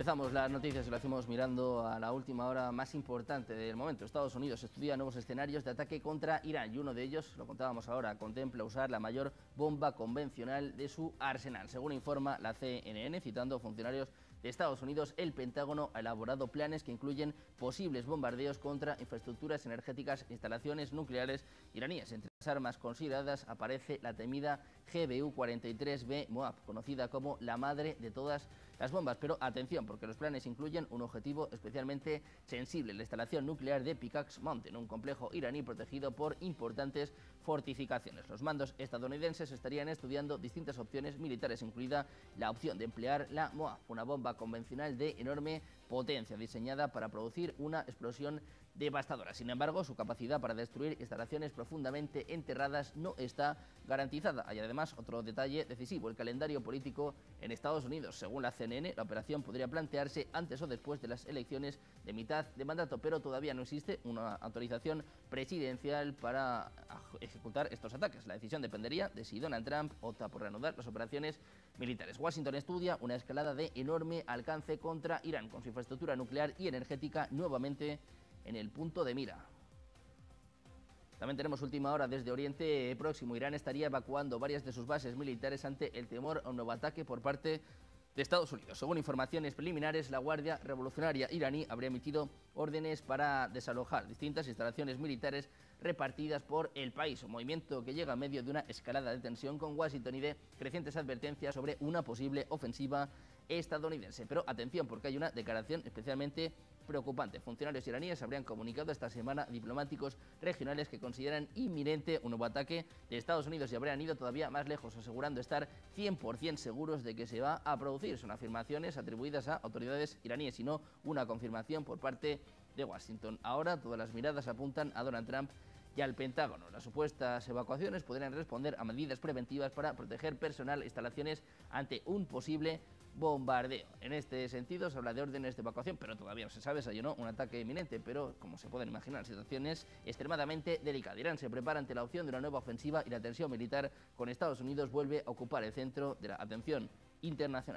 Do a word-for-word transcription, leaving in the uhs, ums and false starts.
Empezamos las noticias y lo hacemos mirando a la última hora más importante del momento. Estados Unidos estudia nuevos escenarios de ataque contra Irán y uno de ellos, lo contábamos ahora, contempla usar la mayor bomba convencional de su arsenal. Según informa la C N N, citando funcionarios de Estados Unidos, el Pentágono ha elaborado planes que incluyen posibles bombardeos contra infraestructuras energéticas e instalaciones nucleares iraníes. Entre las armas consideradas aparece la temida G B U cuarenta y tres B Moab, conocida como la madre de todas las bombas. Pero atención, porque los planes incluyen un objetivo especialmente sensible: la instalación nuclear de Pickaxe Mountain, un complejo iraní protegido por importantes fortificaciones. Los mandos estadounidenses estarían estudiando distintas opciones militares, incluida la opción de emplear la Moab, una bomba convencional de enorme potencia diseñada para producir una explosión devastadora. Sin embargo, su capacidad para destruir instalaciones profundamente enterradas no está garantizada. Hay además otro detalle decisivo: el calendario político en Estados Unidos. Según la C N N, la operación podría plantearse antes o después de las elecciones de mitad de mandato, pero todavía no existe una autorización presidencial para ejecutar estos ataques. La decisión dependería de si Donald Trump opta por reanudar las operaciones militares. Washington estudia una escalada de enorme alcance contra Irán, con su infraestructura nuclear y energética nuevamente en el punto de mira. También tenemos última hora desde Oriente Próximo. Irán estaría evacuando varias de sus bases militares ante el temor a un nuevo ataque por parte de Estados Unidos. Según informaciones preliminares, la Guardia Revolucionaria iraní habría emitido órdenes para desalojar distintas instalaciones militares repartidas por el país, un movimiento que llega en medio de una escalada de tensión con Washington y de crecientes advertencias sobre una posible ofensiva estadounidense. Pero atención, porque hay una declaración especialmente preocupante. Funcionarios iraníes habrían comunicado esta semana a diplomáticos regionales que consideran inminente un nuevo ataque de Estados Unidos y habrían ido todavía más lejos, asegurando estar cien por cien seguros de que se va a producir. Son afirmaciones atribuidas a autoridades iraníes y no una confirmación por parte de Washington. Ahora todas las miradas apuntan a Donald Trump y al Pentágono. Las supuestas evacuaciones podrían responder a medidas preventivas para proteger personal e instalaciones ante un posible bombardeo. En este sentido se habla de órdenes de evacuación, pero todavía no se sabe si hay o no un ataque inminente. Pero, como se pueden imaginar, la situación es extremadamente delicada. Irán se prepara ante la opción de una nueva ofensiva y la tensión militar con Estados Unidos vuelve a ocupar el centro de la atención internacional.